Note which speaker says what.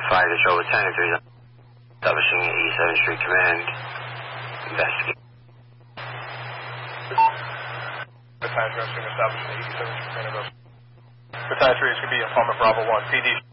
Speaker 1: Fire Control 10-3, establishing 87th Street Command. Investigate.
Speaker 2: Battalion Director establishing 87th Street Command. Battalion 3 is going to be Informant Bravo 1. PD.